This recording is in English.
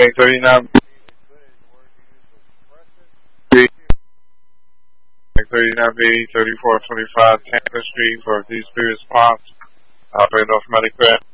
39B, 3425 Tampa Street for D3 response. Operator North Medicare.